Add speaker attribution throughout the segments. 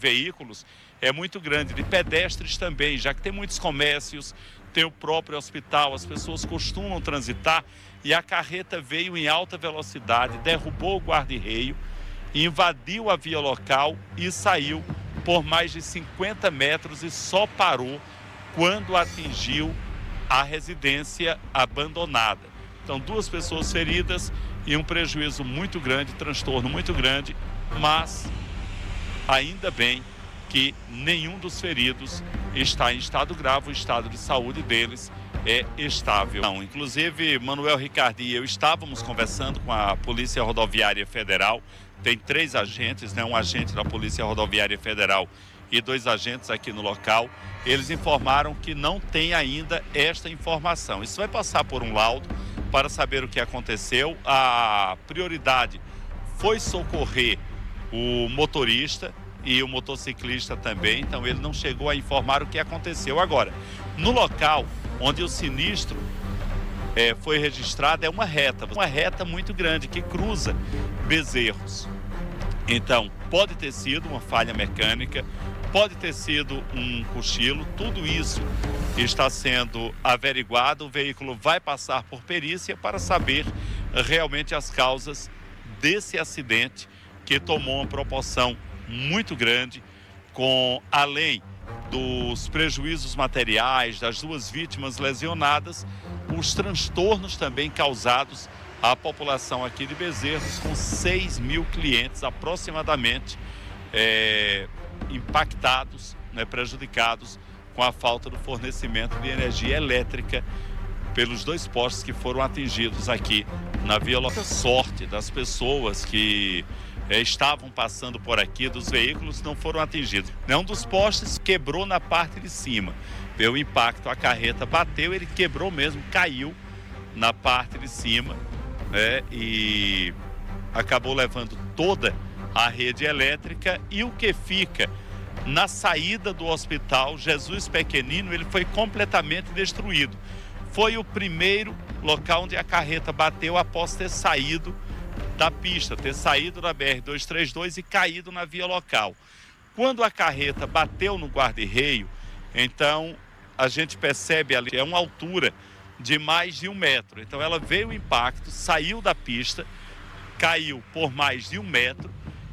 Speaker 1: veículos é muito grande, de pedestres também, já que tem muitos comércios, tem o próprio hospital, as pessoas costumam transitar e a carreta veio em alta velocidade, derrubou o guarda-reio, invadiu a via local e saiu por mais de 50 metros e só parou quando atingiu a residência abandonada. Então, 2 pessoas feridas e um prejuízo muito grande, transtorno muito grande, mas ainda bem que nenhum dos feridos está em estado grave, o estado de saúde deles é estável. Não, inclusive, Manuel Ricardo e eu estávamos conversando com a Polícia Rodoviária Federal, tem 3 agentes, um agente da Polícia Rodoviária Federal e 2 agentes aqui no local. Eles informaram que não tem ainda esta informação. Isso vai passar por um laudo para saber o que aconteceu. A prioridade foi socorrer o motorista e o motociclista também, então ele não chegou a informar o que aconteceu. Agora, no local onde o sinistro foi registrado é uma reta muito grande que cruza Bezerros. Então, pode ter sido uma falha mecânica, pode ter sido um cochilo, tudo isso está sendo averiguado. O veículo vai passar por perícia para saber realmente as causas desse acidente que tomou uma proporção muito grande, com além dos prejuízos materiais das 2 vítimas lesionadas, os transtornos também causados à população aqui de Bezerros, com 6 mil clientes aproximadamente impactados, prejudicados com a falta do fornecimento de energia elétrica pelos 2 postes que foram atingidos aqui na Via Local. Sorte das pessoas que estavam passando por aqui, dos veículos, não foram atingidos. Um dos postes quebrou na parte de cima. Pelo impacto, a carreta bateu, ele quebrou mesmo, caiu na parte de cima, e acabou levando toda a rede elétrica. E o que fica na saída do hospital Jesus Pequenino, ele foi completamente destruído. Foi o primeiro local onde a carreta bateu após ter saído da pista, ter saído da BR-232 e caído na via local. Quando a carreta bateu no guarda-reio, então a gente percebe ali, uma altura de mais de 1 metro. Então ela veio o impacto, saiu da pista, caiu por mais de 1 metro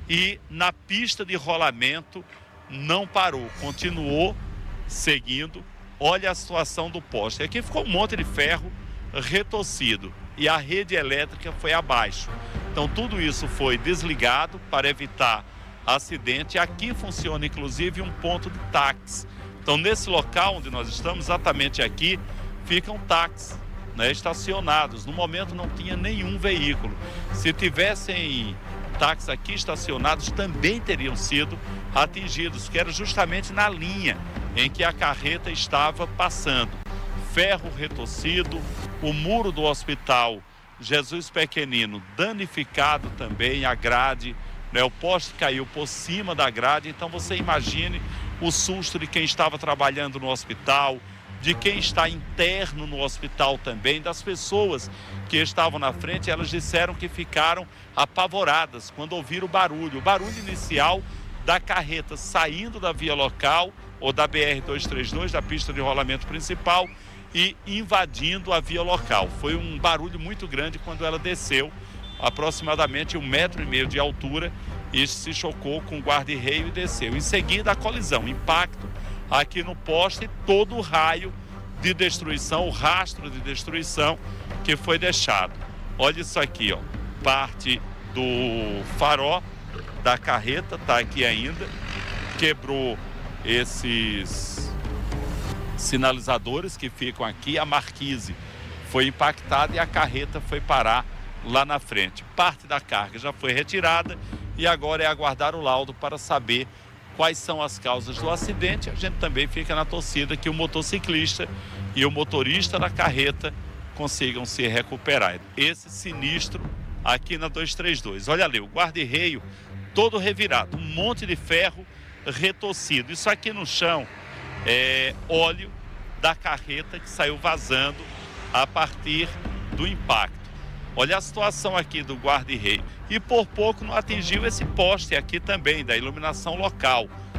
Speaker 1: e na pista de rolamento não parou, continuou seguindo. Olha a situação do poste. Aqui ficou um monte de ferro retorcido e a rede elétrica foi abaixo. Então tudo isso foi desligado para evitar acidente. Aqui funciona inclusive um ponto de táxi. Então nesse local onde nós estamos, exatamente aqui, ficam táxis, estacionados. No momento não tinha nenhum veículo. Se tivessem táxis aqui estacionados, também teriam sido atingidos, que era justamente na linha em que a carreta estava passando. Ferro retorcido, o muro do hospital Jesus Pequenino danificado também, a grade, o poste caiu por cima da grade. Então você imagine o susto de quem estava trabalhando no hospital, de quem está interno no hospital também, das pessoas que estavam na frente. Elas disseram que ficaram apavoradas quando ouviram o barulho inicial da carreta saindo da via local ou da BR-232, da pista de rolamento principal, e invadindo a via local. Foi um barulho muito grande quando ela desceu, aproximadamente 1,5 metro de altura, e se chocou com o guarda-reio e desceu. Em seguida, a colisão, impacto aqui no poste e todo o raio de destruição, o rastro de destruição que foi deixado. Olha isso aqui, parte do farol da carreta está aqui ainda, quebrou esses sinalizadores que ficam aqui, a marquise foi impactada e a carreta foi parar lá na frente. Parte da carga já foi retirada e agora é aguardar o laudo para saber quais são as causas do acidente. A gente também fica na torcida que o motociclista e o motorista da carreta consigam se recuperar. Esse sinistro aqui na 232. Olha ali, o guarda-reio todo revirado, um monte de ferro retorcido. Isso aqui no chão é óleo da carreta que saiu vazando a partir do impacto. Olha a situação aqui do guarda-reio. E por pouco não atingiu esse poste aqui também, da iluminação local.